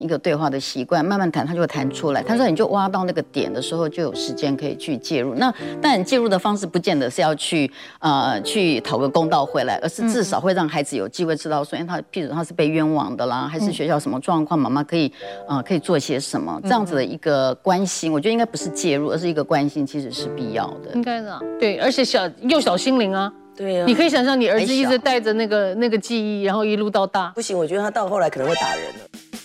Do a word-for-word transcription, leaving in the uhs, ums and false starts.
一个对话的习惯，慢慢谈，他就会谈出来。他说你就挖到那个点的时候，就有时间可以去介入。那当然介入的方式不见得是要去呃去讨个公道回来，而是至少会让孩子有机会知道说，因为他譬如他是被冤枉的啦，还是学校什么状况，妈妈可以呃可以做些什么，这样子的一个关心，我觉得应该不是介入，而是一个关心，其实是必要的。 应该的，对，而且小幼小心灵啊。 对啊， 你可以想象你儿子一直带着那个那个记忆，然后一路到大。 不行，我觉得他到后来可能会打人了。